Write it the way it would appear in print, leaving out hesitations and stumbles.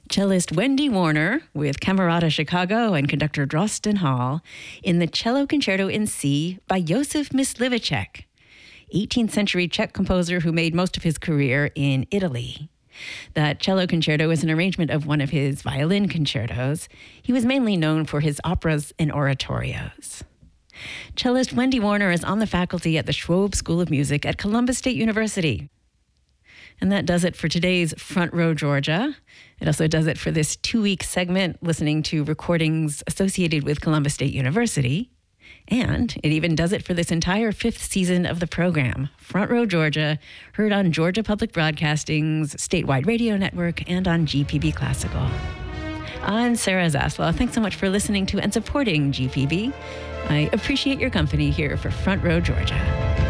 Cellist Wendy Warner with Camerata Chicago and conductor Drosten Hall in the Cello Concerto in C by Josef Mysliveček, 18th century Czech composer who made most of his career in Italy. The cello concerto is an arrangement of one of his violin concertos. He was mainly known for his operas and oratorios. Cellist Wendy Warner is on the faculty at the Schwob School of Music at Columbus State University. And that does it for today's Front Row Georgia. It also does it for this 2-week segment listening to recordings associated with Columbus State University. And it even does it for this entire 5th season of the program, Front Row Georgia, heard on Georgia Public Broadcasting's statewide radio network and on GPB Classical. I'm Sarah Zaslaw. Thanks so much for listening to and supporting GPB. I appreciate your company here for Front Row Georgia.